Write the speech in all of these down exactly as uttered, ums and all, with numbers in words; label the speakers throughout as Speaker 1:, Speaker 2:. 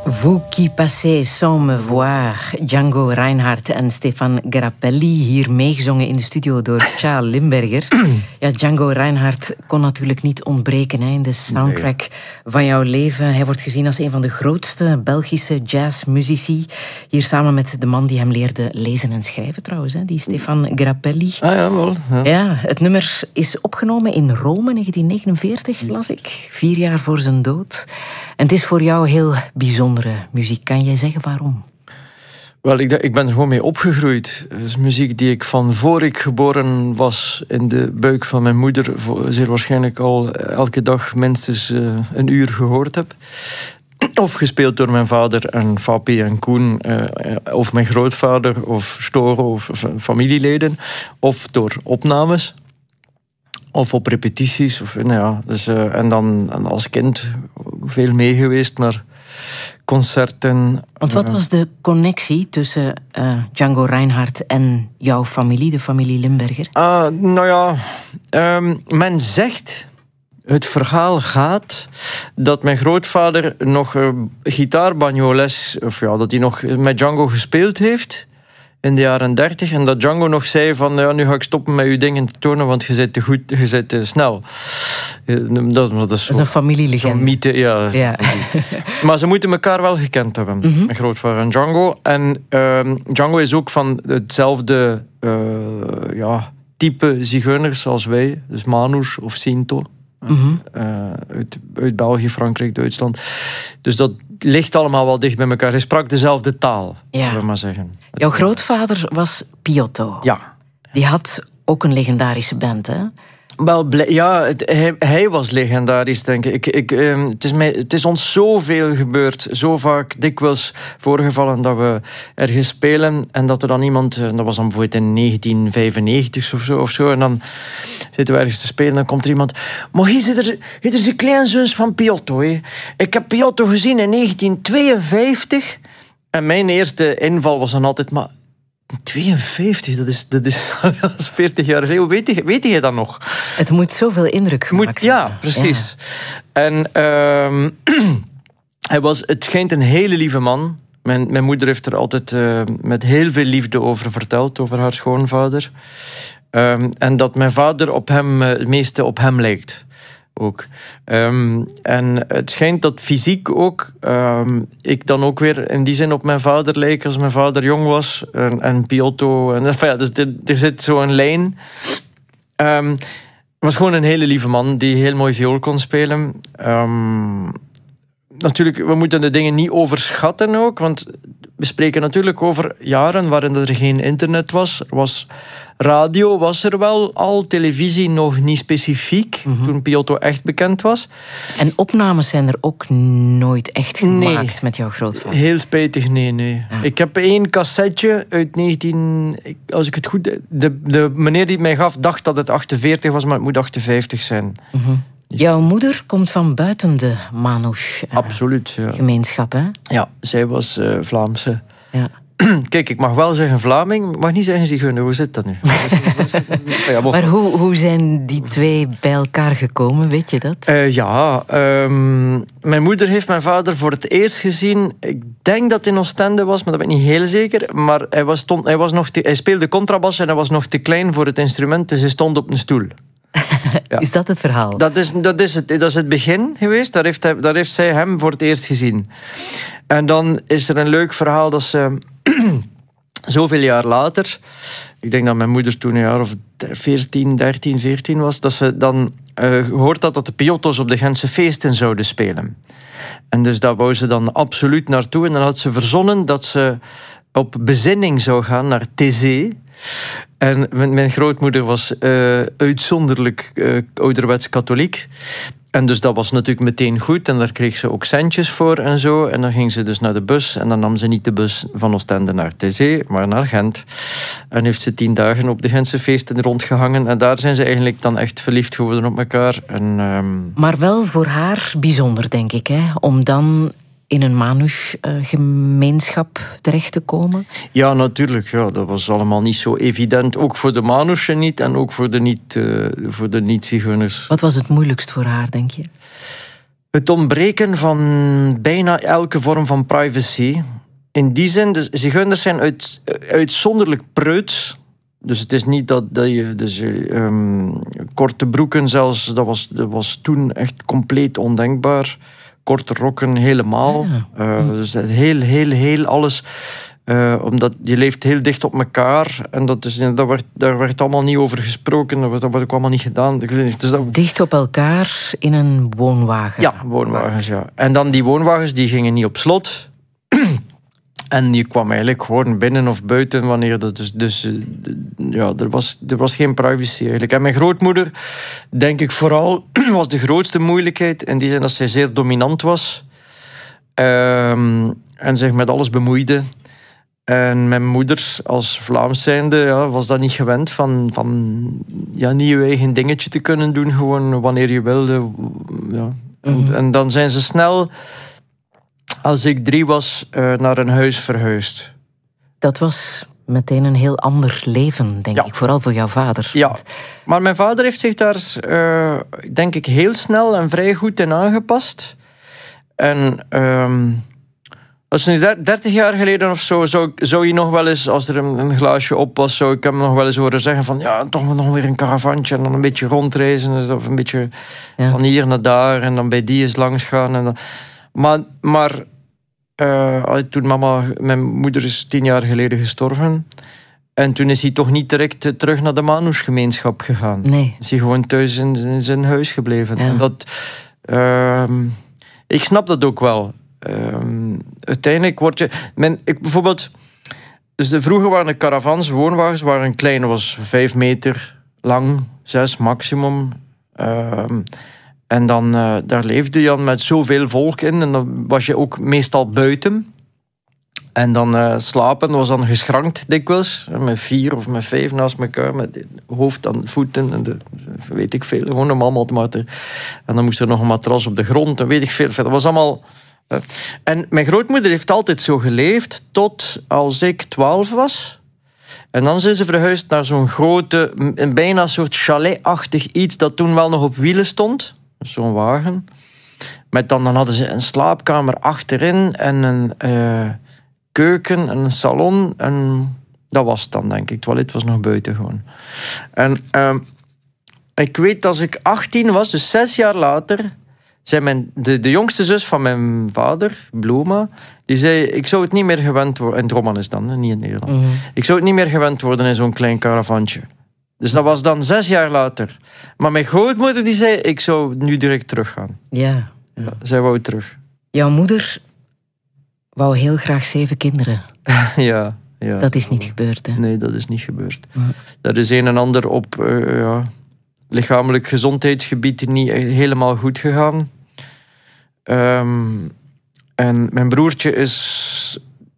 Speaker 1: Vous qui passez sans me voir, Django Reinhardt en Stefan Grappelli, hier meegezongen in de studio door Charles Limburger. Ja, Django Reinhardt kon natuurlijk niet ontbreken hè, in de soundtrack nee. van jouw leven. Hij wordt gezien als een van de grootste Belgische jazzmuzici. Hier samen met de man die hem leerde lezen en schrijven trouwens, hè, die Stefan Grappelli.
Speaker 2: Ah ja, wel. Ja.
Speaker 1: Ja, het nummer is opgenomen in Rome, negentien negenenveertig, las ik. Vier jaar voor zijn dood. En het is voor jou heel bijzondere muziek. Kan jij zeggen waarom?
Speaker 2: Wel, ik, ik ben er gewoon mee opgegroeid. Het is muziek die ik van voor ik geboren was in de buik van mijn moeder zeer waarschijnlijk al elke dag minstens uh, een uur gehoord heb. Of gespeeld door mijn vader en Fabi en Koen, uh, of mijn grootvader, of Storo, of familieleden, of door opnames. Of op repetities. Of, nou ja, dus, uh, en dan en als kind veel mee geweest naar concerten.
Speaker 1: Want wat was de connectie tussen uh, Django Reinhardt en jouw familie, de familie Limburger?
Speaker 2: Uh, nou ja, um, men zegt, het verhaal gaat, dat mijn grootvader nog uh, gitaarbanjoles, of ja, dat hij nog met Django gespeeld heeft in de jaren dertig. En dat Django nog zei van, ja, nu ga ik stoppen met uw dingen te tonen, want je bent te goed, je bent te snel. Dat, dat, is,
Speaker 1: dat is een familielegende.
Speaker 2: Zo'n mythe, ja.
Speaker 1: ja.
Speaker 2: Maar ze moeten elkaar wel gekend hebben, mm-hmm. mijn grootvader en Django. En uh, Django is ook van hetzelfde uh, ja, type zigeuners als wij. Dus Manouche of Sinto. Mm-hmm. Uh, uit, uit België, Frankrijk, Duitsland. Dus dat ligt allemaal wel dicht bij elkaar. Hij sprak dezelfde taal,
Speaker 1: ja.
Speaker 2: zullen we maar zeggen.
Speaker 1: Jouw grootvader was Piotto.
Speaker 2: Ja.
Speaker 1: Die had ook een legendarische band, hè?
Speaker 2: Wel, ja, het, hij, hij was legendarisch, denk ik. ik, ik um, het, is mij, het is ons zoveel gebeurd, zo vaak dikwijls voorgevallen dat we ergens spelen en dat er dan iemand, dat was dan bijvoorbeeld in negentien vijfennegentig of zo, of zo en dan zitten we ergens te spelen en dan komt er iemand, maar hier zit er, hier is een kleinzoons van Piotto. Hè. Ik heb Piotto gezien in negentien tweeënvijftig en mijn eerste inval was dan altijd, maar tweeënvijftig, dat is, dat is, dat is veertig jaar geleden. Weet je, weet je dat nog?
Speaker 1: Het moet zoveel indruk gemaakt
Speaker 2: moet, ja, hebben. Precies. Ja. En uh, hij was, het schijnt een hele lieve man. Mijn, mijn moeder heeft er altijd uh, met heel veel liefde over verteld, over haar schoonvader. Um, en dat mijn vader op hem, uh, het meeste op hem lijkt. Ook. Um, en het schijnt dat fysiek ook um, ik dan ook weer in die zin op mijn vader lijk als mijn vader jong was en, en Piotto en enfin ja, dus er, er zit zo'n lijn. Um, was gewoon een hele lieve man die heel mooi viool kon spelen. Um, natuurlijk, we moeten de dingen niet overschatten ook, want we spreken natuurlijk over jaren waarin er geen internet was. Er was radio was er wel al, televisie nog niet specifiek, mm-hmm. toen Piotto echt bekend was.
Speaker 1: En opnames zijn er ook nooit echt gemaakt nee, met jouw grootvader?
Speaker 2: Heel spijtig, nee, nee. Ja. Ik heb één cassetje uit negentien... Als ik het goed... De, de meneer die het mij gaf, dacht dat het achtenveertig was, maar het moet achtenvijftig zijn.
Speaker 1: Mm-hmm. Jouw moeder komt van buiten de Manouche uh,
Speaker 2: Absoluut, ja.
Speaker 1: gemeenschap, hè?
Speaker 2: Ja, zij was uh, Vlaamse.
Speaker 1: Ja.
Speaker 2: Kijk, ik mag wel zeggen Vlaming, ik mag niet zeggen zigeuner. Hoe zit dat nu?
Speaker 1: ja, maar hoe, hoe zijn die twee bij elkaar gekomen, weet je dat?
Speaker 2: Uh, ja, um, mijn moeder heeft mijn vader voor het eerst gezien. Ik denk dat het in Oostende was, maar dat ben ik niet heel zeker. Maar hij, was, stond, hij, was nog te, hij speelde contrabas en hij was nog te klein voor het instrument, dus hij stond op een stoel.
Speaker 1: Ja. Is dat het verhaal?
Speaker 2: Dat is, dat, is het, dat is het begin geweest. Daar heeft, hij, daar heeft zij hem voor het eerst gezien. En dan is er een leuk verhaal dat ze... Zoveel jaar later, ik denk dat mijn moeder toen een jaar of veertien, dertien, veertien was, dat ze dan uh, gehoord had dat de Piotto's op de Gentse feesten zouden spelen. En dus daar wou ze dan absoluut naartoe. En dan had ze verzonnen dat ze op bezinning zou gaan naar Thésée. En mijn grootmoeder was uh, uitzonderlijk uh, ouderwets katholiek. En dus dat was natuurlijk meteen goed. En daar kreeg ze ook centjes voor en zo. En dan ging ze dus naar de bus. En dan nam ze niet de bus van Oostende naar Thésée, maar naar Gent. En heeft ze tien dagen op de Gentse feesten rondgehangen. En daar zijn ze eigenlijk dan echt verliefd geworden op elkaar. En, um...
Speaker 1: Maar wel voor haar bijzonder, denk ik, hè? Om dan in een Manouche-gemeenschap terecht te komen?
Speaker 2: Ja, natuurlijk. Ja, dat was allemaal niet zo evident. Ook voor de Manouchen niet en ook voor de niet, uh, voor de niet-zigeuners.
Speaker 1: Wat was het moeilijkst voor haar, denk je?
Speaker 2: Het ontbreken van bijna elke vorm van privacy. In die zin, de zigeuners zijn uit, uitzonderlijk preuts. Dus het is niet dat, dat je... Dus, um, korte broeken zelfs, dat was, dat was toen echt compleet ondenkbaar. Korte rokken helemaal. Ja. Uh, dus heel, heel, heel alles... Uh, omdat je leeft heel dicht op elkaar. En dat is, dat werd, daar werd allemaal niet over gesproken. Dat werd, dat werd ook allemaal niet gedaan. Dus dat...
Speaker 1: Dicht op elkaar in een woonwagen?
Speaker 2: Ja, woonwagens, ja. En dan die woonwagens, die gingen niet op slot. En je kwam eigenlijk gewoon binnen of buiten wanneer dat dus... dus ja, er was, er was geen privacy eigenlijk. En mijn grootmoeder, denk ik vooral, was de grootste moeilijkheid. In die zin dat zij zeer dominant was. Um, en zich met alles bemoeide. En mijn moeder, als Vlaams zijnde, ja, was dat niet gewend van, van ja, niet je eigen dingetje te kunnen doen, gewoon wanneer je wilde. Ja. Mm-hmm. en, en dan zijn ze snel, als ik drie was, uh, naar een huis verhuisd.
Speaker 1: Dat was meteen een heel ander leven, denk ja. ik, vooral voor jouw vader.
Speaker 2: Ja, maar mijn vader heeft zich daar, uh, denk ik, heel snel en vrij goed in aangepast. En... Um, Als nu dertig jaar geleden of zo, zou, zou je nog wel eens, als er een, een glaasje op was, zou ik hem nog wel eens horen zeggen van ja, toch nog weer een caravantje en dan een beetje rondreizen. Dus of een beetje ja. van hier naar daar en dan bij die eens langs gaan. En dan. Maar, maar uh, toen mama, mijn moeder is tien jaar geleden gestorven. En toen is hij toch niet direct terug naar de Manouche-gemeenschap gegaan.
Speaker 1: Nee.
Speaker 2: Is hij gewoon thuis in, in zijn huis gebleven.
Speaker 1: Ja.
Speaker 2: En dat, uh, ik snap dat ook wel. Um, uiteindelijk word je... Men, ik, bijvoorbeeld... Dus de, vroeger waren de caravans, woonwagens, waren klein. Dat was vijf meter lang, zes maximum. Um, en dan, uh, daar leefde je dan met zoveel volk in. En dan was je ook meestal buiten. En dan uh, slapen was dan geschrankt dikwijls. Met vier of met vijf naast elkaar. Met hoofd aan voeten. En de, weet ik veel. Gewoon om allemaal te maken. En dan moest er nog een matras op de grond. En weet ik veel. Dat was allemaal... En mijn grootmoeder heeft altijd zo geleefd tot als ik twaalf was. En dan zijn ze verhuisd naar zo'n grote, een bijna soort chalet-achtig iets dat toen wel nog op wielen stond. Zo'n wagen. Met dan, dan hadden ze een slaapkamer achterin en een uh, keuken en een salon. En dat was het dan, denk ik. Het toilet was nog buiten gewoon. En uh, ik weet als ik achttien was, dus zes jaar later... Zei mijn, de, de jongste zus van mijn vader, Bloma, die zei, ik zou het niet meer gewend worden... In Droman is dan, niet in Nederland. Mm-hmm. Ik zou het niet meer gewend worden in zo'n klein caravantje. Dus dat was dan zes jaar later. Maar mijn grootmoeder die zei, ik zou nu direct teruggaan.
Speaker 1: Ja. ja.
Speaker 2: ja zij wou terug.
Speaker 1: Jouw moeder wou heel graag zeven kinderen.
Speaker 2: ja, ja.
Speaker 1: Dat is niet gebeurd, hè?
Speaker 2: Nee, dat is niet gebeurd. Ja. Dat is een en ander op... Uh, ja, lichamelijk gezondheidsgebied niet helemaal goed gegaan. Um, en mijn broertje is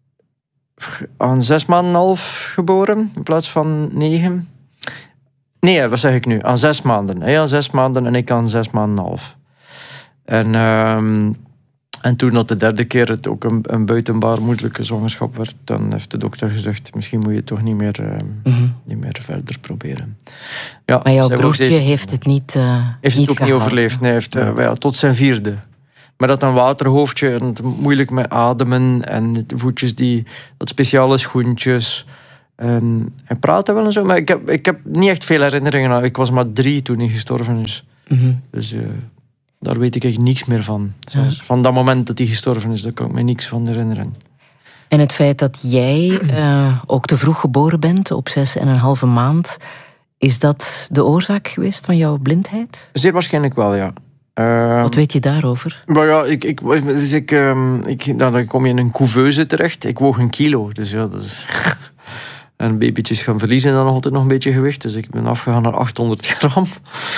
Speaker 2: aan zes maanden en half geboren, in plaats van negen. Nee, wat zeg ik nu? Aan zes maanden. Hij aan zes maanden en ik aan zes maanden en half. En, um, en toen dat de derde keer het ook een, een buitenbaarmoedelijke zwangerschap werd, dan heeft de dokter gezegd, misschien moet je het toch niet meer, um, mm-hmm. niet meer verder proberen. Ja,
Speaker 1: maar jouw broertje heeft, heeft het niet uh,
Speaker 2: Heeft
Speaker 1: niet
Speaker 2: het ook
Speaker 1: gehaald.
Speaker 2: niet overleefd. Nee, heeft, uh, ja, tot zijn vierde. Maar dat een waterhoofdje en moeilijk met ademen en de voetjes die, dat speciale schoentjes. En hij praatte wel en zo, maar ik heb, ik heb niet echt veel herinneringen aan. Ik was maar drie toen hij gestorven is. Mm-hmm. Dus uh, daar weet ik echt niks meer van. Ja. Van dat moment dat hij gestorven is, daar kan ik me niks van herinneren.
Speaker 1: En het feit dat jij uh, ook te vroeg geboren bent, op zes en een halve maand, is dat de oorzaak geweest van jouw blindheid?
Speaker 2: Zeer waarschijnlijk wel, ja. Uh,
Speaker 1: Wat weet je daarover?
Speaker 2: Maar ja, ik, ik, dus ik, um, ik, dan kom je in een couveuse terecht. Ik woog een kilo, dus ja, dat is... En babytjes gaan verliezen dan nog altijd nog een beetje gewicht. Dus ik ben afgegaan naar achthonderd gram.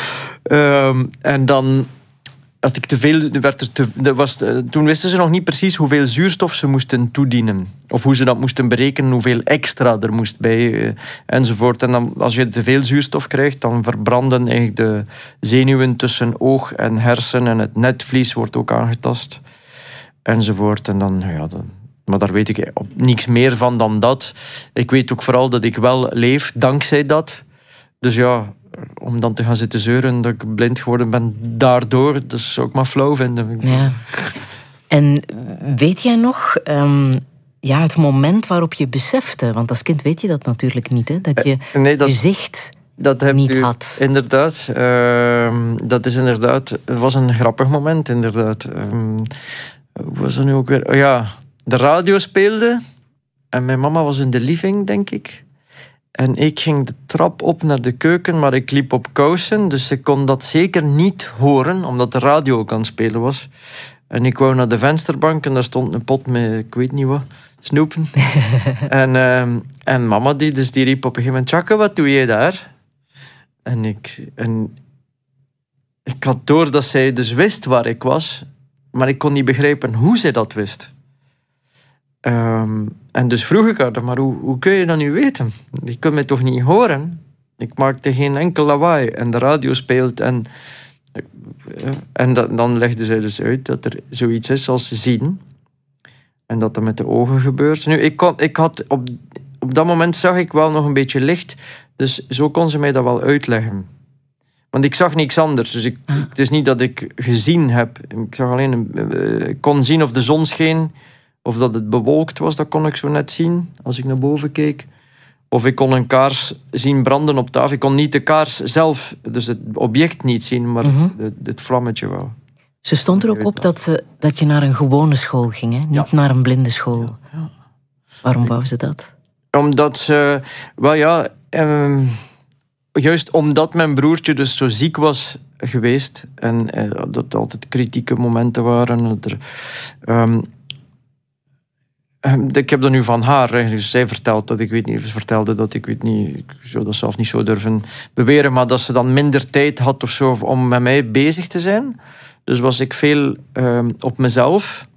Speaker 2: Um, en dan had ik te veel... Werd er te, was, toen wisten ze nog niet precies hoeveel zuurstof ze moesten toedienen. Of hoe ze dat moesten berekenen, hoeveel extra er moest bij, uh, enzovoort. En dan, als je te veel zuurstof krijgt, dan verbranden eigenlijk de zenuwen tussen oog en hersen. En het netvlies wordt ook aangetast. Enzovoort. En dan, ja... Dan, maar daar weet ik niks meer van dan dat. Ik weet ook vooral dat ik wel leef, dankzij dat. Dus ja, om dan te gaan zitten zeuren dat ik blind geworden ben daardoor, dat zou ik maar flauw vinden.
Speaker 1: Ja. En weet jij nog um, ja, het moment waarop je besefte, want als kind weet je dat natuurlijk niet, hè, dat je uh, nee, dat, je zicht
Speaker 2: dat
Speaker 1: niet
Speaker 2: u,
Speaker 1: had.
Speaker 2: Inderdaad. Uh, dat is inderdaad... Het was een grappig moment, inderdaad. Um, hoe was dat nu ook weer? Oh ja, de radio speelde en mijn mama was in de living, denk ik. En ik ging de trap op naar de keuken, maar ik liep op kousen, dus ik kon dat zeker niet horen, omdat de radio ook aan het spelen was. En ik wou naar de vensterbank en daar stond een pot met, ik weet niet wat, snoepen. en, uh, en mama die, dus die riep op een gegeven moment, Tjakke, wat doe je daar? En ik, en ik had door dat zij dus wist waar ik was, maar ik kon niet begrijpen hoe zij dat wist. Um, en dus vroeg ik haar, maar hoe, hoe kun je dat nu weten? Je kunt mij toch niet horen? Ik maakte geen enkel lawaai en de radio speelt en... En dat, dan legde zij dus uit dat er zoiets is als zien. En dat dat met de ogen gebeurt. Nu, ik, kon, ik had op, op dat moment zag ik wel nog een beetje licht. Dus zo kon ze mij dat wel uitleggen. Want ik zag niks anders. Dus ik, ah. Het is niet dat ik gezien heb. Ik zag alleen een, uh, ik kon zien of de zon scheen. Of dat het bewolkt was, dat kon ik zo net zien. Als ik naar boven keek. Of ik kon een kaars zien branden op tafel. Ik kon niet de kaars zelf, dus het object niet zien, maar mm-hmm. het, het vlammetje wel.
Speaker 1: Ze stond er ook op dat, ze, dat je naar een gewone school ging, hè? Niet ja. naar een blinde school. Ja, ja. Waarom wou ze dat?
Speaker 2: Omdat ze... Wel ja... Um, juist omdat mijn broertje dus zo ziek was geweest en uh, dat er altijd kritieke momenten waren. Dat er... Um, Ik heb dat nu van haar. Dus zij vertelt dat, ik weet niet, ze vertelde dat, ik weet niet, ik zou dat zelf niet zo durven beweren, maar dat ze dan minder tijd had of zo om met mij bezig te zijn. Dus was ik veel uh, op mezelf.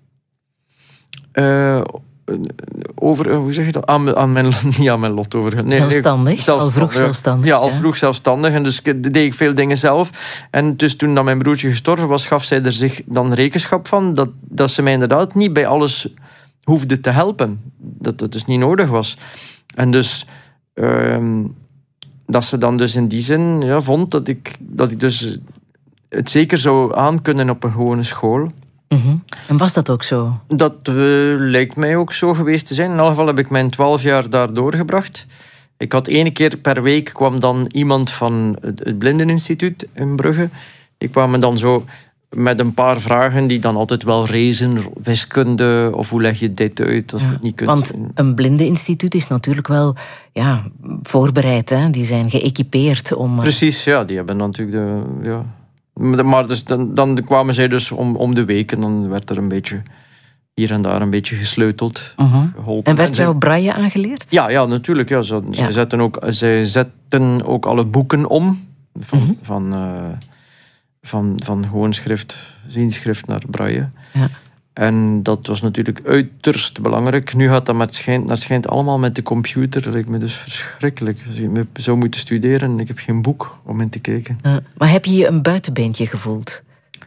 Speaker 2: Uh, over, hoe zeg je dat? Aan, aan mijn, niet aan mijn lot over. Nee,
Speaker 1: zelfstandig?
Speaker 2: Nee, zelfstandig?
Speaker 1: Al vroeg zelfstandig?
Speaker 2: Ja, al ja. vroeg zelfstandig. En dus deed ik veel dingen zelf. En dus toen dat mijn broertje gestorven was, gaf zij er zich dan rekenschap van dat, dat ze mij inderdaad niet bij alles hoefde te helpen. Dat het dus niet nodig was. En dus... Uh, dat ze dan dus in die zin ja, vond dat ik, dat ik dus het zeker zou aankunnen op een gewone school.
Speaker 1: Mm-hmm. En was dat ook zo?
Speaker 2: Dat uh, lijkt mij ook zo geweest te zijn. In elk geval heb ik mijn twaalf jaar daar doorgebracht. Ik had één keer per week kwam dan iemand van het, het Blindeninstituut in Brugge. Die kwamen dan zo met een paar vragen die dan altijd wel rezen. Wiskunde, of hoe leg je dit uit als ja, je het niet kunt.
Speaker 1: Want een blindeninstituut is natuurlijk wel ja, voorbereid. Hè? Die zijn geëquipeerd om...
Speaker 2: Precies, ja. Die hebben natuurlijk de... Ja. Maar dus dan, dan kwamen zij dus om, om de week en dan werd er een beetje hier en daar een beetje gesleuteld.
Speaker 1: Uh-huh. En werd jou braille aangeleerd?
Speaker 2: Ja, ja natuurlijk. Ja. Zij, ja. zetten ook, zij zetten ook alle boeken om. Van, uh-huh. van, uh, van, van gewoon schrift, zienschrift naar braille. Ja. En dat was natuurlijk uiterst belangrijk. Nu gaat dat met schijnt, dat schijnt allemaal met de computer. Dat lijkt me dus verschrikkelijk. Als je zou moeten studeren en ik heb geen boek om in te kijken.
Speaker 1: Uh, maar heb je je een buitenbeentje gevoeld?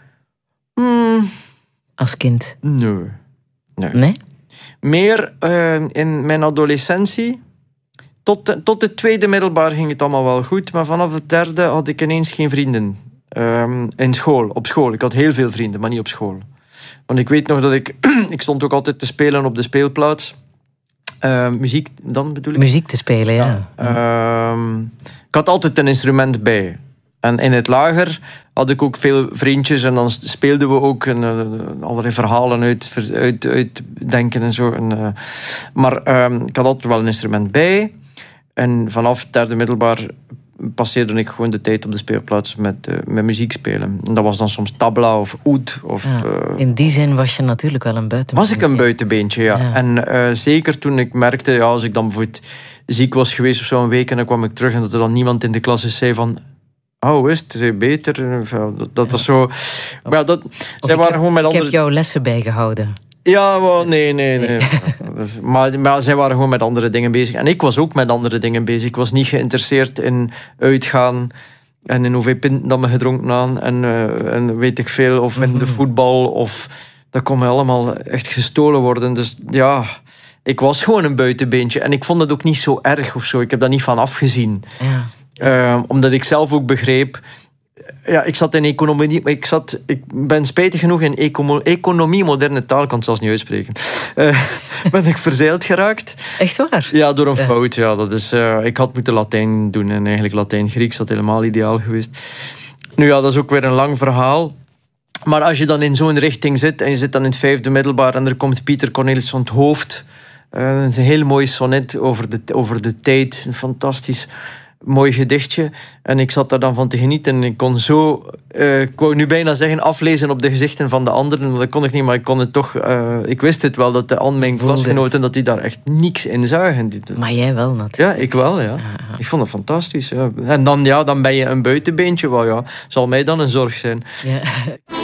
Speaker 2: Hmm.
Speaker 1: Als kind?
Speaker 2: Nee. Nee?
Speaker 1: nee?
Speaker 2: Meer uh, in mijn adolescentie. Tot, tot het tweede middelbaar ging het allemaal wel goed. Maar vanaf het derde had ik ineens geen vrienden. Um, in school, op school. Ik had heel veel vrienden, maar niet op school. Want ik weet nog dat ik... ik stond ook altijd te spelen op de speelplaats. Uh, muziek dan bedoel ik?
Speaker 1: Muziek te spelen, ja.
Speaker 2: ja. Uh, ik had altijd een instrument bij. En in het lager had ik ook veel vriendjes. En dan speelden we ook een, uh, allerlei verhalen uit, uit, uitdenken en zo. En, uh, maar uh, ik had altijd wel een instrument bij. En vanaf het derde middelbaar passeerde ik gewoon de tijd op de speelplaats met, uh, met muziek spelen. En dat was dan soms tabla of oud. Of,
Speaker 1: ja, uh, in die zin was je natuurlijk wel een buitenbeentje.
Speaker 2: Was ik een buitenbeentje, ja. ja. En uh, zeker toen ik merkte, ja, als ik dan bijvoorbeeld ziek was geweest of zo een week en dan kwam ik terug en dat er dan niemand in de klas is zei van... Oh, is het beter? Dat, dat ja. was zo... Maar ja, dat, zij waren
Speaker 1: heb,
Speaker 2: gewoon met
Speaker 1: ik
Speaker 2: andere...
Speaker 1: heb jouw lessen bijgehouden.
Speaker 2: Ja, well, nee, nee, nee. nee. maar, maar zij waren gewoon met andere dingen bezig. En ik was ook met andere dingen bezig. Ik was niet geïnteresseerd in uitgaan en in hoeveel pinten dat me gedronken aan. En, uh, en weet ik veel, of in de voetbal. Of, dat kon me allemaal echt gestolen worden. Dus ja, ik was gewoon een buitenbeentje. En ik vond het ook niet zo erg of zo. Ik heb daar niet van afgezien.
Speaker 1: Ja.
Speaker 2: Uh, omdat ik zelf ook begreep... Ja, ik zat in economie... Ik, zat, ik ben spijtig genoeg in econo, economie, moderne taal, ik kan het zelfs niet uitspreken. Uh, ben ik verzeild geraakt.
Speaker 1: Echt waar?
Speaker 2: Ja, door een ja. fout. Ja, dat is, uh, ik had moeten Latijn doen en eigenlijk Latijn-Grieks had helemaal ideaal geweest. Nu ja, dat is ook weer een lang verhaal. Maar als je dan in zo'n richting zit en je zit dan in het vijfde middelbaar en er komt Pieter Cornelis van 't Hooft. Uh, dat is een heel mooi sonnet over de, over de tijd. Een fantastisch mooi gedichtje. En ik zat daar dan van te genieten. En ik kon zo, uh, ik wou nu bijna zeggen, aflezen op de gezichten van de anderen. Dat kon ik niet, maar ik kon het toch... Uh, ik wist het wel, dat de, aan mijn klasgenoten, dat die daar echt niks in zagen.
Speaker 1: Maar jij wel natuurlijk.
Speaker 2: Ja, ik wel, ja. Aha. Ik vond het fantastisch. Ja. En dan, ja, dan ben je een buitenbeentje. Wel, ja, zal mij dan een zorg zijn. Ja.